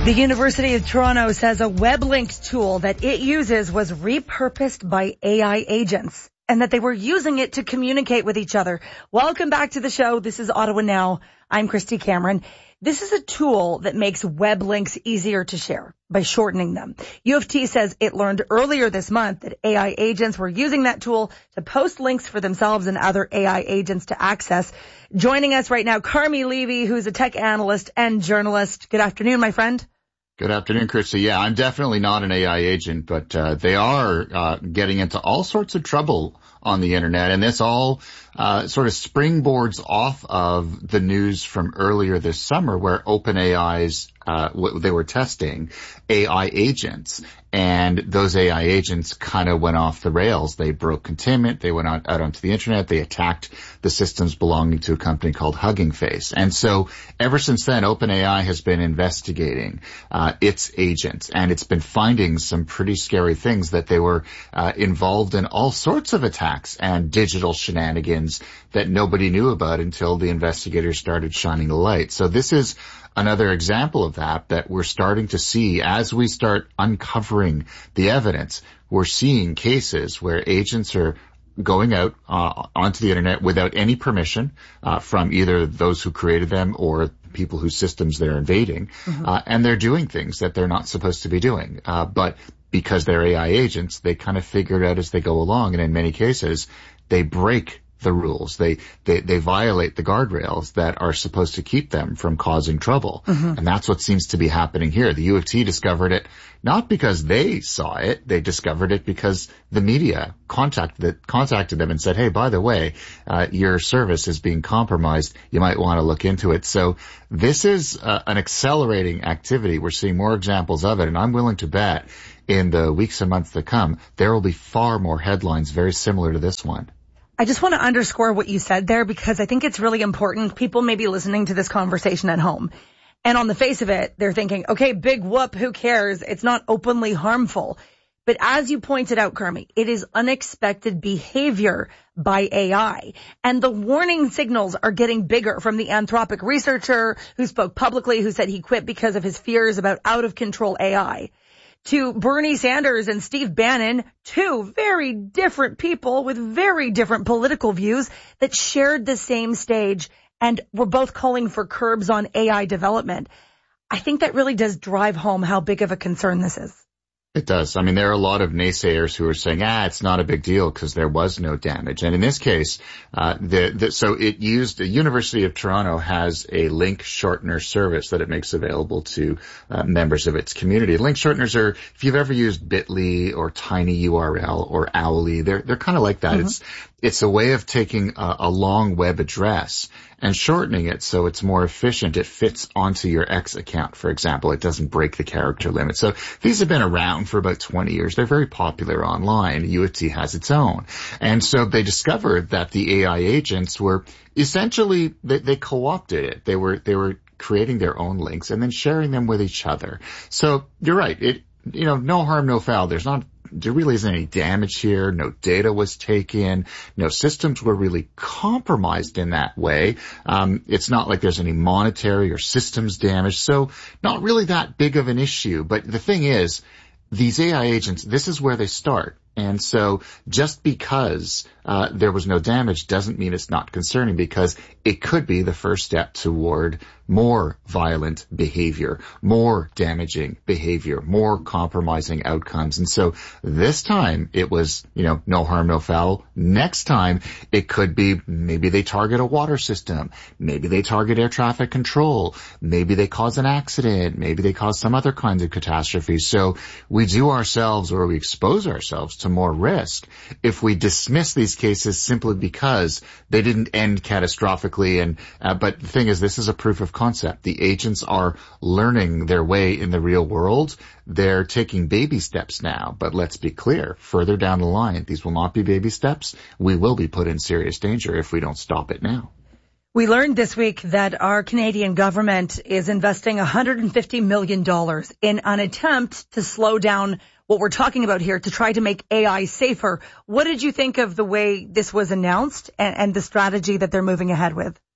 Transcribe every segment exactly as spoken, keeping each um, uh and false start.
The University of Toronto says a web links tool that it uses was repurposed by A I agents and that they were using it to communicate with each other. Welcome back to the show. This is Ottawa Now. I'm Christy Cameron. This is a tool that makes web links easier to share by shortening them. U of T says it learned earlier this month that A I agents were using that tool to post links for themselves and other A I agents to access. Joining us right now, Carmi Levy, who's a tech analyst and journalist. Good afternoon, my friend. Good afternoon, Christy. Yeah, I'm definitely not an A I agent, but uh, they are uh, getting into all sorts of trouble on the internet, and this all uh, sort of springboards off of the news from earlier this summer where OpenAI's uh, w- they were testing A I agents, and those A I agents kind of went off the rails. They broke containment. They went out, out onto the internet. They attacked the systems belonging to a company called Hugging Face. And so ever since then, OpenAI has been investigating uh, its agents, and it's been finding some pretty scary things, that they were uh, involved in all sorts of attacks and digital shenanigans that nobody knew about until the investigators started shining the light. So this is another example of that, that we're starting to see as we start uncovering the evidence. We're seeing cases where agents are going out uh, onto the internet without any permission uh, from either those who created them or people whose systems they're invading, mm-hmm. uh, and they're doing things that they're not supposed to be doing. Uh, but because they're A I agents, they kind of figure it out as they go along, and in many cases, they break the rules. They, they, they violate the guardrails that are supposed to keep them from causing trouble. Mm-hmm. And that's what seems to be happening here. The U of T discovered it not because they saw it. They discovered it because the media contacted, contacted them and said, hey, by the way, uh, your service is being compromised. You might want to look into it. So this is uh, an accelerating activity. We're seeing more examples of it. And I'm willing to bet in the weeks and months to come, there will be far more headlines very similar to this one. I just want to underscore what you said there, because I think it's really important. People may be listening to this conversation at home, and on the face of it, they're thinking, okay, big whoop, who cares? It's not openly harmful. But as you pointed out, Carmi, it is unexpected behavior by A I. And the warning signals are getting bigger, from the Anthropic researcher who spoke publicly, who said he quit because of his fears about out-of-control A I, to Bernie Sanders and Steve Bannon, two very different people with very different political views that shared the same stage and were both calling for curbs on A I development. I think that really does drive home how big of a concern this is. It does. I mean, there are a lot of naysayers who are saying, ah, it's not a big deal because there was no damage. And in this case, uh, the, the, so it used, the University of Toronto has a link shortener service that it makes available to uh, members of its community. Link shorteners are, if you've ever used Bitly or Tiny U R L or Owly, they're, they're kind of like that. Mm-hmm. It's, it's a way of taking a, a long web address and shortening it so it's more efficient. It fits onto your X account, for example. It doesn't break the character limit. So these have been around for about twenty years. They're very popular online. U of T has its own. And so they discovered that the A I agents were essentially, they, they co-opted it. They were, they were creating their own links and then sharing them with each other. So you're right. It, you know, no harm, no foul. There's not, there really isn't any damage here. No data was taken. No systems were really compromised in that way. Um, it's not like there's any monetary or systems damage. So not really that big of an issue. But the thing is, these A I agents, this is where they start. And so just because uh, there was no damage doesn't mean it's not concerning, because it could be the first step toward more violent behavior, more damaging behavior, more compromising outcomes. And so this time it was, you know, no harm, no foul. Next time it could be maybe they target a water system. Maybe they target air traffic control. Maybe they cause an accident. Maybe they cause some other kinds of catastrophes. So we do ourselves, or we expose ourselves to more risk if we dismiss these cases simply because they didn't end catastrophically. And uh, but the thing is, this is a proof of concept. The agents are learning their way in the real world. They're taking baby steps now, but let's be clear, further down the line, these will not be baby steps. We will be put in serious danger if we don't stop it now. We learned this week that our Canadian government is investing one hundred fifty million dollars in an attempt to slow down what we're talking about here, to try to make A I safer. What did you think of the way this was announced and, and the strategy that they're moving ahead with?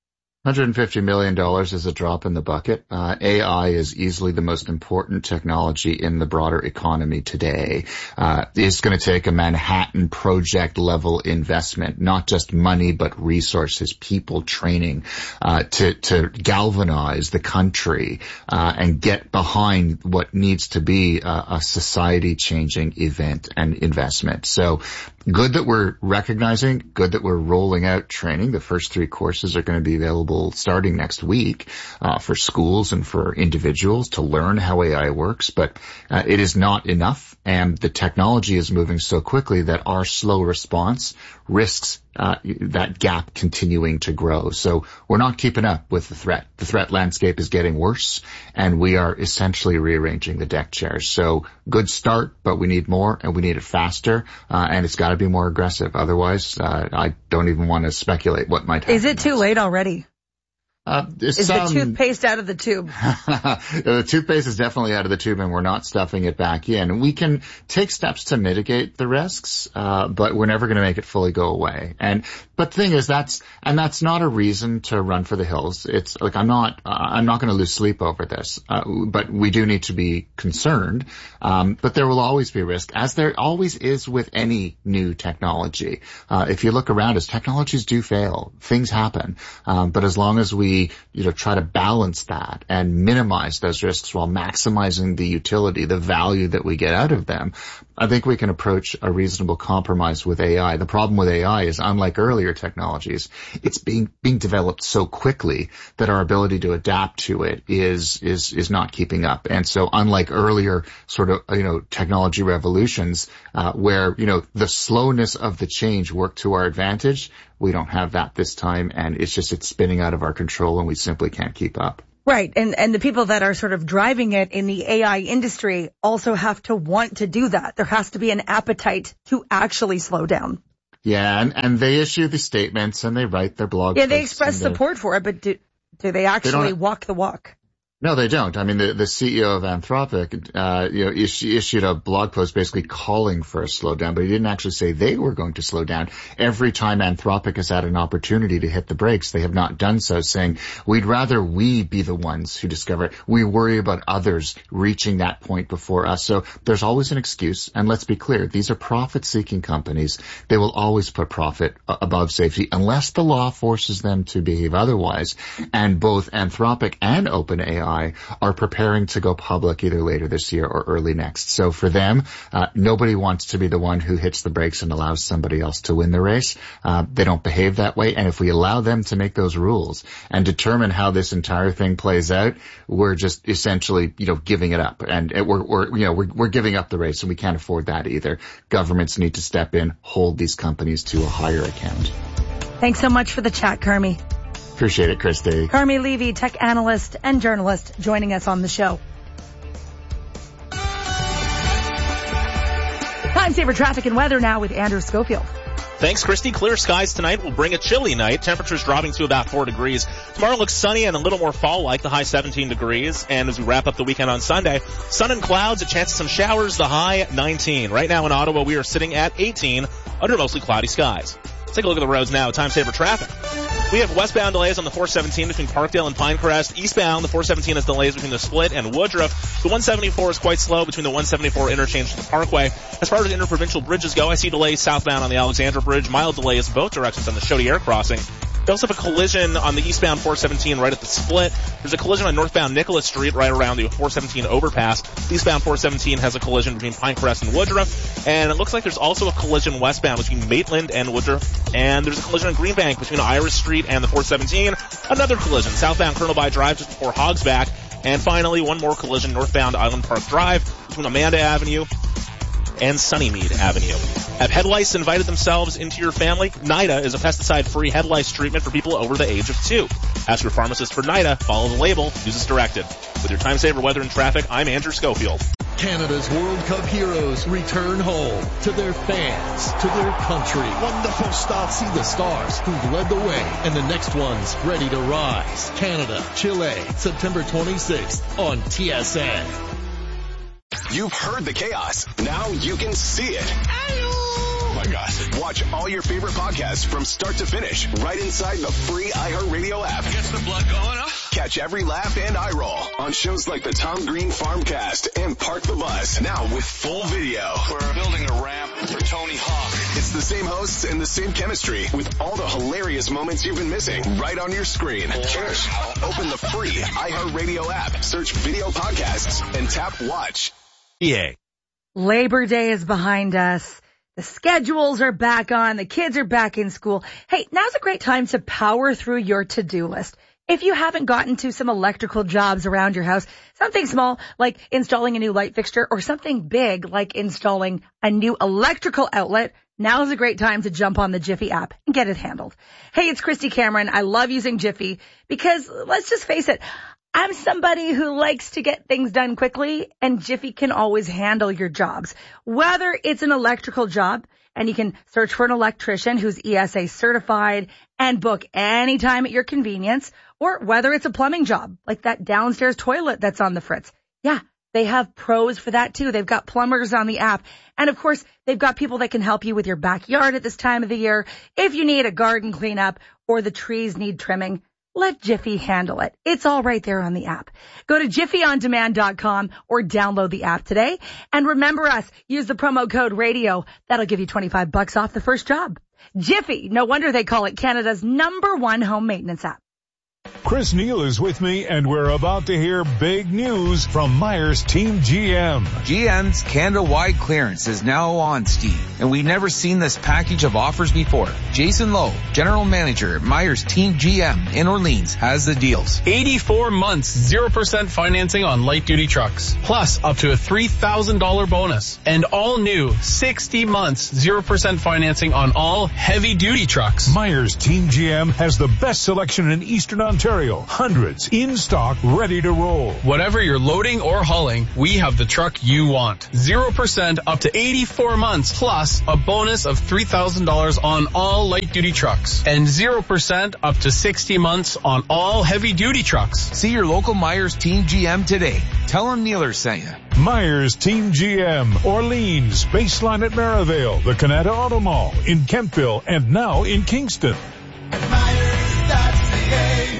one hundred fifty million dollars is a drop in the bucket. Uh, A I is easily the most important technology in the broader economy today. Uh, it's going to take a Manhattan Project level investment, not just money, but resources, people, training, uh, to, to galvanize the country, uh, and get behind what needs to be a, a society changing event and investment. So good that we're recognizing, good that we're rolling out training. The first three courses are going to be available starting next week uh, for schools and for individuals to learn how A I works, but uh, it is not enough, and the technology is moving so quickly that our slow response risks uh, that gap continuing to grow. So we're not keeping up with the threat. The threat landscape is getting worse, and we are essentially rearranging the deck chairs. So good start, but we need more, and we need it faster, uh, and it's got to be more aggressive. Otherwise, uh, I don't even want to speculate what might happen. Is it too next. late already? Uh, is some, the toothpaste out of the tube? The toothpaste is definitely out of the tube, and we're not stuffing it back in. We can take steps to mitigate the risks, uh, but we're never going to make it fully go away. And but the thing is, that's and that's not a reason to run for the hills. It's like I'm not uh, I'm not going to lose sleep over this, uh, but we do need to be concerned. Um, but there will always be risk, as there always is with any new technology. Uh, if you look around us, technologies do fail. Things happen, um, but as long as we you know, try to balance that and minimize those risks while maximizing the utility, the value that we get out of them, I think we can approach a reasonable compromise with A I. The problem with A I is, unlike earlier technologies, it's being being developed so quickly that our ability to adapt to it is is is not keeping up. And so, unlike earlier sort of you know technology revolutions, uh, where you know the slowness of the change worked to our advantage, we don't have that this time, and it's just it's spinning out of our control, and we simply can't keep up. Right. And, and the people that are sort of driving it in the A I industry also have to want to do that. There has to be an appetite to actually slow down. Yeah. And, and they issue the statements and they write their blog Yeah, posts. they express support for it, but do, do they actually they walk the walk? No, they don't. I mean, the, the C E O of Anthropic, uh, you know, issu- issued a blog post basically calling for a slowdown, but he didn't actually say they were going to slow down. Every time Anthropic has had an opportunity to hit the brakes, they have not done so, saying, we'd rather we be the ones who discover it. We worry about others reaching that point before us. So there's always an excuse. And let's be clear, these are profit-seeking companies. They will always put profit above safety unless the law forces them to behave otherwise. And both Anthropic and OpenAI are preparing to go public either later this year or early next. So for them, uh, nobody wants to be the one who hits the brakes and allows somebody else to win the race. Uh, they don't behave that way. And if we allow them to make those rules and determine how this entire thing plays out, we're just essentially, you know, giving it up. And it, we're, we're, you know, we're, we're giving up the race, and we can't afford that either. Governments need to step in, hold these companies to a higher account. Thanks so much for the chat, Carmi. Appreciate it, Christy. Carmi Levy, tech analyst and journalist, joining us on the show. Time saver traffic and weather now with Andrew Schofield. Thanks, Christy. Clear skies tonight will bring a chilly night. Temperatures dropping to about four degrees. Tomorrow looks sunny and a little more fall-like, the high seventeen degrees. And as we wrap up the weekend on Sunday, sun and clouds, a chance of some showers, the high nineteen. Right now in Ottawa, we are sitting at eighteen under mostly cloudy skies. Let's take a look at the roads now. Time saver traffic. We have westbound delays on the four seventeen between Parkdale and Pinecrest. Eastbound, the four seventeen has delays between the Split and Woodruff. The one seventy-four is quite slow between the one seventy-four interchange to the Parkway. As far as interprovincial bridges go, I see delays southbound on the Alexandra Bridge. Mild delays both directions on the Chaudière crossing. We also have a collision on the eastbound four seventeen right at the Split. There's a collision on northbound Nicholas Street right around the four seventeen overpass. Eastbound four seventeen has a collision between Pinecrest and Woodruff. And it looks like there's also a collision westbound between Maitland and Woodruff. And there's a collision on Greenbank between Iris Street and the four seventeen. Another collision southbound Colonel By Drive just before Hogsback. And finally, one more collision northbound Island Park Drive between Amanda Avenue and Sunnymead Avenue. Have head lice invited themselves into your family? NIDA is a pesticide-free head lice treatment for people over the age of two. Ask your pharmacist for NIDA, follow the label, use as directed. With your time saver weather and traffic, I'm Andrew Schofield. Canada's World Cup heroes return home to their fans, to their country. Wonderful start. See the stars who've led the way and the next ones ready to rise. Canada, Chile, September twenty-sixth on T S N. You've heard the chaos. Now you can see it. Like among us. Watch all your favorite podcasts from start to finish right inside the free iHeartRadio app. Gets the blood going, huh? Catch every laugh and eye roll on shows like the Tom Green Farmcast and Park the Bus, now with full video. We're building a ramp for Tony Hawk. It's the same hosts and the same chemistry with all the hilarious moments you've been missing right on your screen. Cheers. Open the free iHeartRadio app, search video podcasts, and tap watch. Yeah. Labor Day is behind us. The schedules are back on. The kids are back in school. Hey, now's a great time to power through your to-do list. If you haven't gotten to some electrical jobs around your house, something small like installing a new light fixture or something big like installing a new electrical outlet, now's a great time to jump on the Jiffy app and get it handled. Hey, it's Christy Cameron. I love using Jiffy because let's just face it, I'm somebody who likes to get things done quickly, and Jiffy can always handle your jobs. Whether it's an electrical job, and you can search for an electrician who's E S A certified and book anytime at your convenience, or whether it's a plumbing job, like that downstairs toilet that's on the fritz. Yeah, they have pros for that too. They've got plumbers on the app. And of course, they've got people that can help you with your backyard at this time of the year. If you need a garden cleanup or the trees need trimming, let Jiffy handle it. It's all right there on the app. Go to jiffy on demand dot com or download the app today. And remember us, use the promo code radio. That'll give you twenty-five bucks off the first job. Jiffy, no wonder they call it Canada's number one home maintenance app. Chris Neal is with me, and we're about to hear big news from Myers Team G M. G M's Canada-wide clearance is now on, Steve, and we've never seen this package of offers before. Jason Lowe, General Manager at Myers Team G M in Orleans, has the deals. eighty-four months, zero percent financing on light-duty trucks, plus up to a three thousand dollars bonus. And all new sixty months, zero percent financing on all heavy-duty trucks. Myers Team G M has the best selection in Eastern Ontario. Hundreds in stock, ready to roll. Whatever you're loading or hauling, we have the truck you want. zero percent up to eighty-four months, plus a bonus of three thousand dollars on all light-duty trucks. And zero percent up to sixty months on all heavy-duty trucks. See your local Myers Team G M today. Tell them Neeler sent you. Myers Team G M, Orleans, Baseline at Maryvale, the Canada Auto Mall, in Kempville, and now in Kingston. Myers dot C A.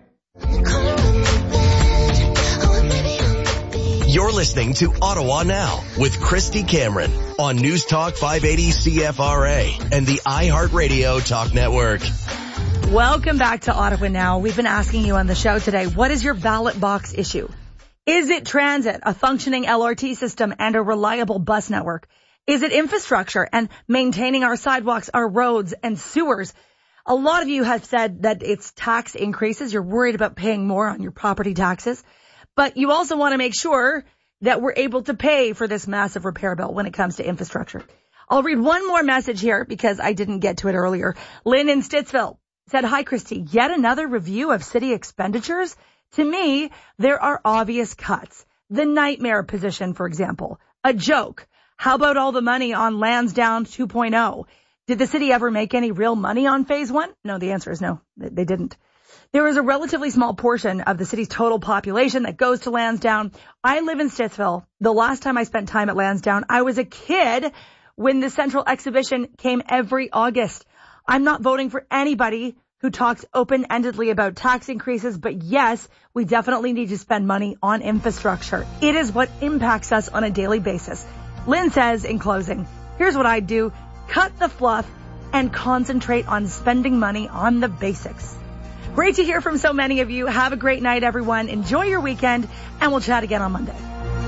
You're listening to Ottawa Now with Christy Cameron on News Talk five eighty C F R A and the iHeartRadio Talk Network. Welcome back to Ottawa Now. We've been asking you on the show today, what is your ballot box issue? Is it transit, a functioning L R T system, and a reliable bus network? Is it infrastructure and maintaining our sidewalks, our roads, and sewers? A lot of you have said that it's tax increases. You're worried about paying more on your property taxes. But you also want to make sure that we're able to pay for this massive repair bill when it comes to infrastructure. I'll read one more message here because I didn't get to it earlier. Lynn in Stittsville said, hi, Christy, yet another review of city expenditures? To me, there are obvious cuts. The nightmare position, for example. A joke. How about all the money on Lansdowne two point oh? Did the city ever make any real money on phase one? No, the answer is no. They didn't. There is a relatively small portion of the city's total population that goes to Lansdowne. I live in Stittsville. The last time I spent time at Lansdowne, I was a kid when the Central Exhibition came every August. I'm not voting for anybody who talks open-endedly about tax increases, but yes, we definitely need to spend money on infrastructure. It is what impacts us on a daily basis. Lynn says in closing, here's what I'd do. Cut the fluff and concentrate on spending money on the basics. Great to hear from so many of you. Have a great night, everyone. Enjoy your weekend, and we'll chat again on Monday.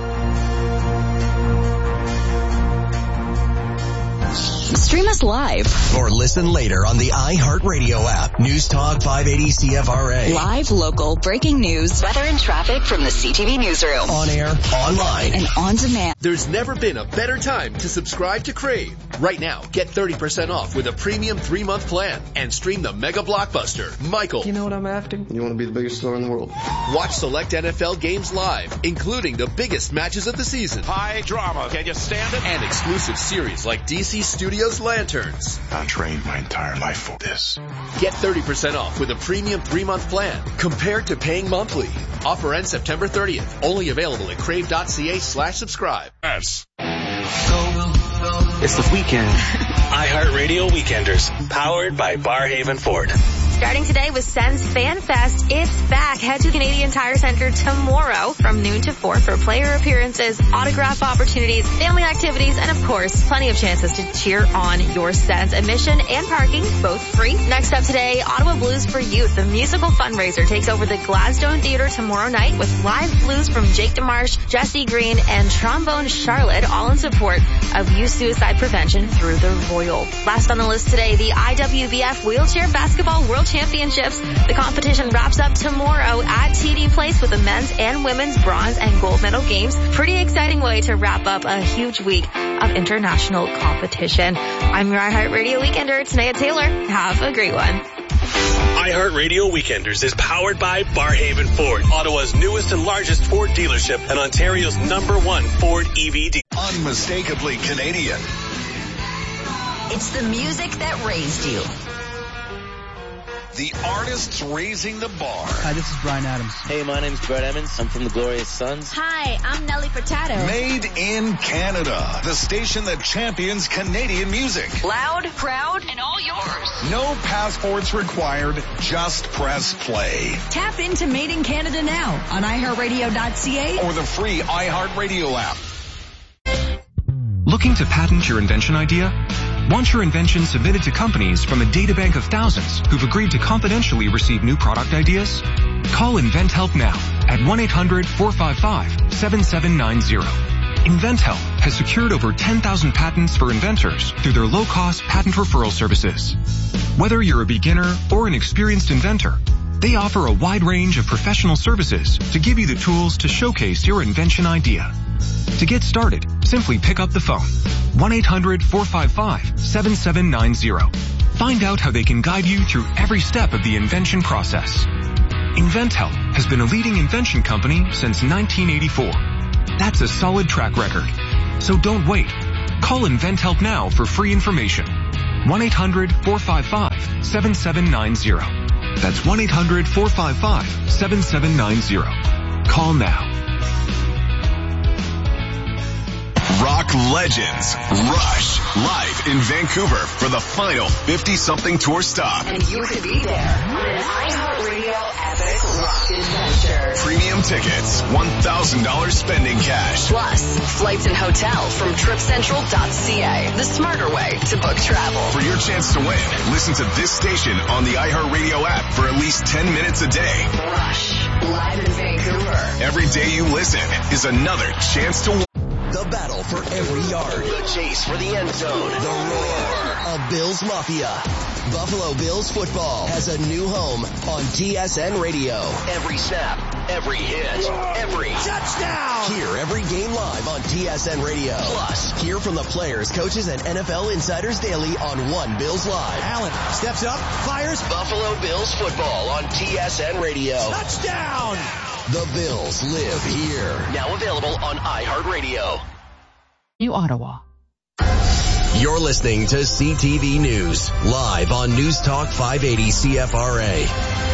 Stream us live or listen later on the iHeartRadio app. News Talk five eighty C F R A. Live, local, breaking news, weather and traffic from the C T V newsroom. On air, online, and on demand. There's never been a better time to subscribe to Crave. Right now, get thirty percent off with a premium three-month plan and stream the mega blockbuster, Michael. You know what I'm after? You want to be the biggest star in the world. Watch select N F L games live, including the biggest matches of the season. High drama. Can you stand it? And exclusive series like D C Studios Lanterns. I trained my entire life for this. Get thirty percent off with a premium three-month plan compared to paying monthly. Offer ends September thirtieth. Only available at crave.ca slash subscribe. Yes. Go, go, go. It's the weekend. iHeartRadio Weekenders, powered by Barhaven Ford. Starting today with Sens Fan Fest, it's back. Head to Canadian Tire Center tomorrow from noon to four for player appearances, autograph opportunities, family activities, and of course, plenty of chances to cheer on your Sens. Admission and parking, both free. Next up today, Ottawa Blues for Youth. The musical fundraiser takes over the Gladstone Theatre tomorrow night with live blues from Jake DeMarche, Jesse Green, and Trombone Charlotte, all in support of youth suicide prevention through the Royal. Last on the list today, the I W B F Wheelchair Basketball World Championships. The competition wraps up tomorrow at T D Place with the men's and women's bronze and gold medal games. Pretty exciting way to wrap up a huge week of international competition. I'm your iHeartRadio Weekender, Tanea Taylor. Have a great one. iHeartRadio Weekenders is powered by Barhaven Ford, Ottawa's newest and largest Ford dealership and Ontario's number one Ford E V D. Unmistakably Canadian. It's the music that raised you. The artists raising the bar. Hi, this is Brian Adams. Hey, my name's Brett Emmons. I'm from the Glorious Sons. Hi, I'm Nelly Furtado. Made in Canada. The station that champions Canadian music. Loud, proud, and all yours. No passports required. Just press play. Tap into Made in Canada now on i heart radio dot c a or the free iHeartRadio app. Looking to patent your invention idea? Want your invention submitted to companies from a databank of thousands who've agreed to confidentially receive new product ideas? Call InventHelp now at one eight hundred four five five seven seven nine zero. InventHelp has secured over ten thousand patents for inventors through their low-cost patent referral services. Whether you're a beginner or an experienced inventor, they offer a wide range of professional services to give you the tools to showcase your invention idea. To get started, simply pick up the phone. one eight hundred four five five seven seven nine zero. Find out how they can guide you through every step of the invention process. InventHelp has been a leading invention company since nineteen eighty-four. That's a solid track record. So don't wait. Call InventHelp now for free information. one eight hundred four five five seven seven nine zero. That's one eight hundred four five five seven seven nine zero. Call now. Rock legends Rush live in Vancouver for the final fifty-something tour stop. And you could be there on an iHeartRadio epic rock adventure. Premium tickets, one thousand dollars spending cash. Plus, flights and hotel from trip central dot c a, the smarter way to book travel. For your chance to win, listen to this station on the iHeartRadio app for at least ten minutes a day. Rush, live in Vancouver. Every day you listen is another chance to win. The battle for every yard. The chase for the end zone. The roar of Bills Mafia. Buffalo Bills football has a new home on T S N Radio. Every snap, every hit, every touchdown. Hear every game live on T S N Radio. Plus, hear from the players, coaches, and N F L insiders daily on One Bills Live. Allen steps up, fires. Buffalo Bills football on T S N Radio. Touchdown. The Bills live here. Now available on iHeartRadio. New Ottawa. You're listening to C T V News, live on News Talk five eighty C F R A.